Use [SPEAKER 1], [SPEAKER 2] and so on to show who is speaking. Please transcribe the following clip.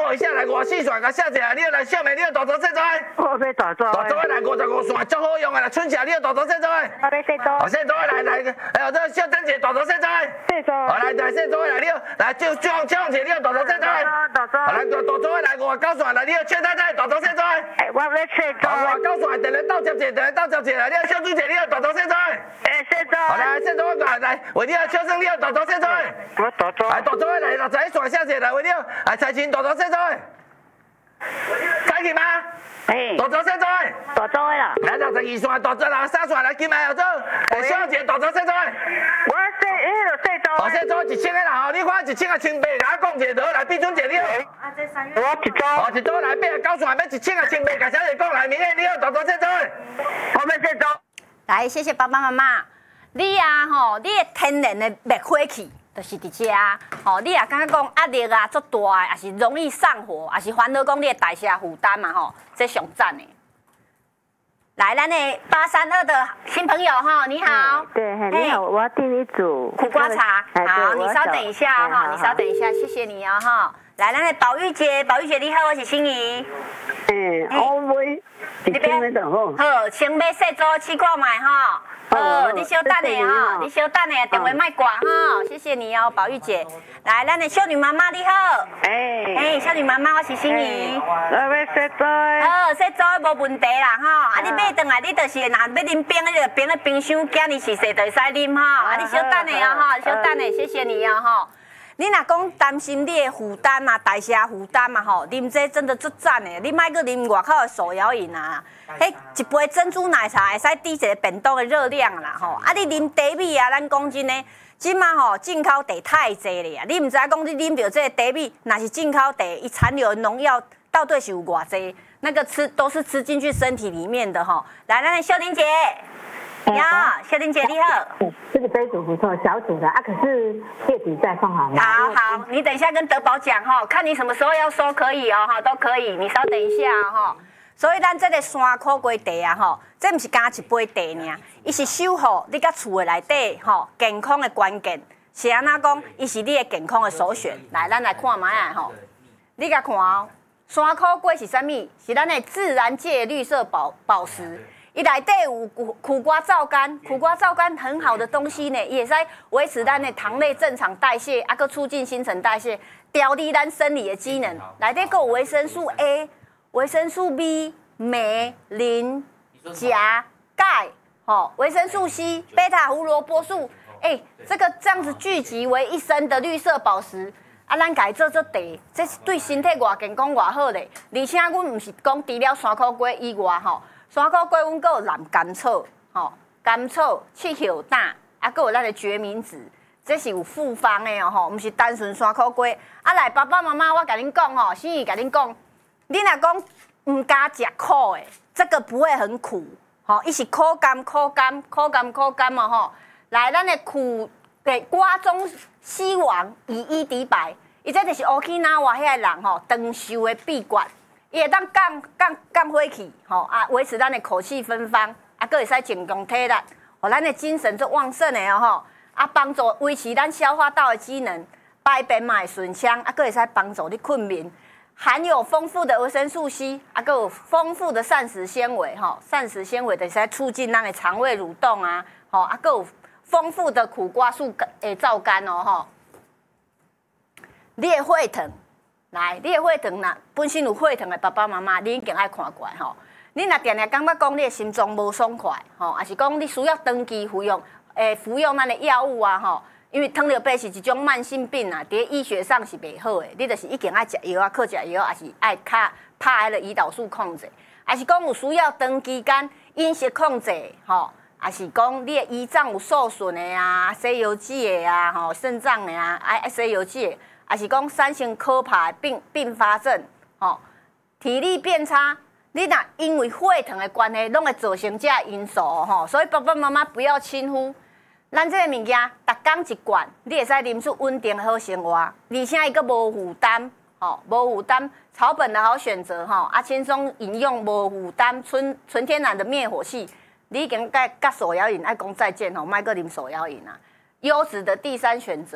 [SPEAKER 1] 报一下来外四线，甲写一下，你来小妹，你大组细组。
[SPEAKER 2] 我要大组。
[SPEAKER 1] 大组来55线，足好用的啦，春霞，你大组细组。
[SPEAKER 2] 我要细组。
[SPEAKER 1] 哦，细组来，哎呦，这小珍姐大组细组。
[SPEAKER 2] 细组。
[SPEAKER 1] 好来细组来，你来张姐，你大组细组。
[SPEAKER 2] 大组。
[SPEAKER 1] 好来大组来59线来，你缺太太大组细组。
[SPEAKER 2] 我要细组。
[SPEAKER 1] 59线，电来倒接者，来，你小朱姐，你大组细组。
[SPEAKER 2] 细组。好
[SPEAKER 1] 来细组来，为你秋生，你大组细组。
[SPEAKER 2] 我大组。
[SPEAKER 1] 大组来61线写来，为你财前大组细组。开去吗？大组细组。
[SPEAKER 2] 大组的啦。
[SPEAKER 1] 来62线，大组63线来，金牌后组，小姐大组细组。
[SPEAKER 2] 我细组。
[SPEAKER 1] 哦，细组1000个啦，吼，你看1000个1800，甲我讲一个，来碧春姐你好。
[SPEAKER 2] 我一组。
[SPEAKER 1] 哦，一组来89线，要1000个1800，甲小姐讲来，明天你好大组细组。
[SPEAKER 2] 我要细组。
[SPEAKER 3] 来，谢谢爸爸妈妈。你啊吼，你的天然的灭火器。就是伫遮，吼，你也感觉讲压力啊足大，也是容易上火，也是烦恼讲你的代谢负担嘛，吼，这上赞的。来，咱的832的新朋友哈，你好。
[SPEAKER 2] 对，你好，我要订一组
[SPEAKER 3] 苦瓜茶。好，你稍等一下哈，你稍等一下，谢谢你哦哈。来，咱的宝玉姐你好，我是心怡。
[SPEAKER 2] 我买1000个就好。
[SPEAKER 3] 好，先买细组试看卖哈。你稍等的哈，你稍等的，电话卖挂哈，谢谢你哦，宝玉姐。来，咱的少女妈妈你好。少女妈妈，我是心怡。
[SPEAKER 2] 我要细组。
[SPEAKER 3] 好，细组无问题啦哈。你买回来，你就是若要啉冰的，你就冰在冰箱，今日是细就会使啉哈。你稍等的哦哈，稍等的，谢谢你哦哈。你若讲担心你的负担嘛，代谢负担嘛吼，啉这真的足赞的。你莫去啉外口的手摇饮啊，迄一杯珍珠奶茶会使抵一个便当的热量啦吼。你啉茶米啊，咱讲真的，即马吼进口茶太济了啊。你毋知讲你啉着这个茶米，若是进口茶，伊残留的农药到底是有偌济？那个都是吃进去身体里面的吼。来，咱的秀玲姐。你好，秀玲姐你好。
[SPEAKER 4] 这个杯组不错，小组的啊，可是叶底再放好吗？
[SPEAKER 3] 好，你等一下跟德宝讲哈，看你什么时候要收可以哦哈，都可以，你稍等一下哈。所以咱这个山苦瓜茶啊吼，这不是加一杯茶尔，伊是守护你甲厝的内底吼健康的关键。是安怎讲？伊是你的健康的首选。来，咱来看卖啊吼，你甲看哦，山苦瓜是啥物？是咱的自然界绿色宝石。伊内底有苦瓜皂苷，苦瓜皂苷很好的东西呢，伊会使维持咱的糖类正常代谢，啊，佮促进新陈代谢，调理咱生理的机能。内底佮有维生素 A、维生素 B、镁、磷、钾、钙，维生素 C、贝塔胡萝卜素，这个这样子聚集为一身的绿色宝石。啊，咱家做茶，这是对身体偌健康偌好嘞。而且阮毋是讲除了山苦瓜以外吼。山苦瓜，阮阁有蓝甘草，甘草、七叶胆，啊，阁有咱的决明子，这是有复方的哦，毋是单纯山苦瓜。啊，来，爸爸妈妈，我甲恁讲哦，心怡甲恁讲，你若讲毋加食苦的，这个不会很苦，伊是苦甘嘛吼。来，咱的苦给瓜中西王以一敌百，伊这就是乌克兰话遐个人长寿的秘诀。伊会当降火气，维持咱的口气芬芳，佫会使增强体力，互咱的精神足旺盛的哦帮助维持咱消化道的机能，排便嘛会顺畅，佫会使帮助你困眠。含有丰富的维生素 C，佫有丰富的膳食纤维，膳食纤维就会使促进咱的肠胃蠕动啊，佫有丰富的苦瓜素皂苷哦你的血糖。来，你的血糖呐，本身有血糖的爸爸妈妈，你一定爱看过来吼。你若定定感觉讲你的心脏无爽快，还是讲你需要长期服用咱的药物啊吼。因为糖尿病是一种慢性病啊，伫医学上是袂好的，你就是一定爱食药啊，靠食药，还是爱拍迄个胰岛素控制，还是讲有需要长期间饮食控制还是讲你的胰脏有受损的啊，西游记的啊，肾脏的啊，西游记的。还是讲三型可怕的并发症，体力变差，你若因为血糖的关系，拢会造成这因素所以爸爸妈妈不要轻忽。咱这个物件，逐天一罐，你会使啉出稳定的好生活，而且伊个无负担，无负担，草本的好选择轻松饮用，无负担，纯天然的灭火器。你已经甲手摇饮爱讲再见莫搁啉手摇饮啊。优质的第三选择